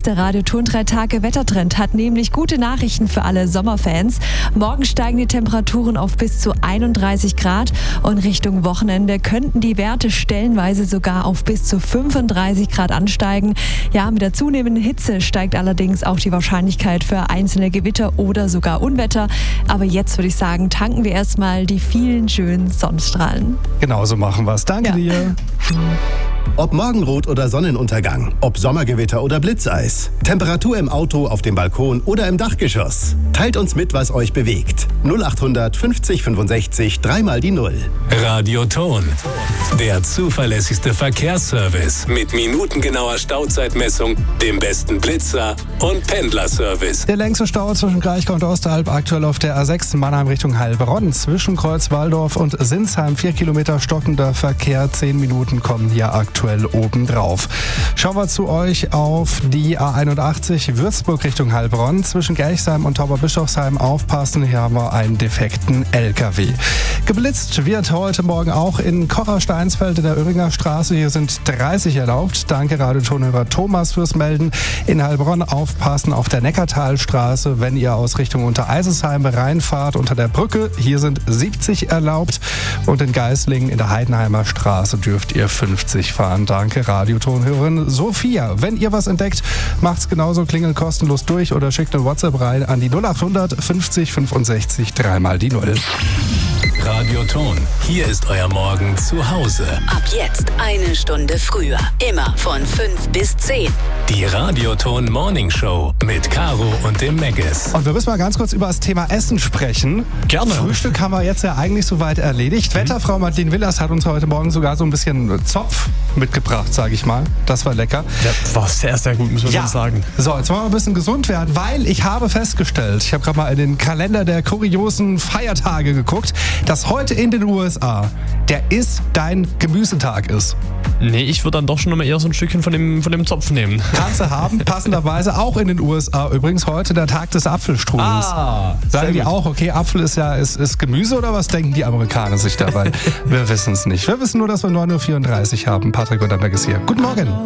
nächste Radio-Ton 3-Tage-Wettertrend hat nämlich gute Nachrichten für alle Sommerfans. Morgen steigen die Temperaturen auf bis zu 31 Grad und Richtung Wochenende könnten die Werte stellenweise sogar auf bis zu 35 Grad ansteigen. Ja, mit der zunehmenden Hitze steigt allerdings auch die Wahrscheinlichkeit für einzelne Gewitter oder sogar Unwetter. Aber jetzt würde ich sagen, tanken wir erstmal die vielen schönen Sonnenstrahlen. Genauso machen wir es. Danke dir. Ob Morgenrot oder Sonnenuntergang, ob Sommergewitter oder Blitzeis, Temperatur im Auto, auf dem Balkon oder im Dachgeschoss. Teilt uns mit, was euch bewegt. 0800 50 65 3 die 0. Radio-Ton, der zuverlässigste Verkehrsservice mit minutengenauer Stauzeitmessung, dem besten Blitzer und Pendlerservice. Der längste Stau zwischen Kraichgau und Osteralp aktuell auf der A6 Mannheim Richtung Heilbronn. Zwischen Kreuz-Waldorf und Sinsheim 4 Kilometer stockender Verkehr. 10 Minuten kommen hier aktuell obendrauf. Schauen wir zu euch auf die A81 Würzburg Richtung Heilbronn. Zwischen Gerchsheim und Tauberbischofsheim aufpassen. Hier haben wir einen defekten LKW. Geblitzt wird heute Morgen auch in Kocher-Steinsfeld in der Oeringer Straße. Hier sind 30 erlaubt. Danke Radio-Tonhörer Thomas fürs Melden. In Heilbronn aufpassen auf der Neckartalstraße, wenn ihr aus Richtung Untereisesheim reinfahrt unter der Brücke. Hier sind 70 erlaubt. Und in Geislingen in der Heidenheimer Straße dürft ihr 50 fahren. Danke Radio-Tonhörerin Sophia. Wenn ihr was entdeckt, macht's genauso, klingelt kostenlos durch oder schickt eine WhatsApp rein an die 0800 50 65 3 die 0. Radio-Ton, hier ist euer Morgen zu Hause. Ab jetzt eine Stunde früher. Immer von 5 bis 10. Die Radio-Ton Morning Show mit Caro und dem Megas. Und wir müssen mal ganz kurz über das Thema Essen sprechen. Gerne. Frühstück haben wir jetzt ja eigentlich soweit erledigt. Wetterfrau Madeleine Willers hat uns heute Morgen sogar so ein bisschen Zopf mitgebracht, sage ich mal. Das war lecker. Ja, war sehr, sehr gut, muss man schon sagen. So, jetzt wollen wir ein bisschen gesund werden, weil ich habe festgestellt, ich habe gerade mal in den Kalender der kuriosen Feiertage geguckt, dass heute in den USA der Ist-Dein Gemüsetag ist. Nee, ich würde dann doch schon noch mal eher so ein Stückchen von dem Zopf nehmen. Kannst du haben, passenderweise auch in den USA. Übrigens heute der Tag des Apfelstrudels. Sagen die auch, okay, Apfel ist Gemüse oder was denken die Amerikaner sich dabei? Wir wissen es nicht. Wir wissen nur, dass wir 9.34 Uhr haben. Patrick und der Megas hier. Guten Morgen.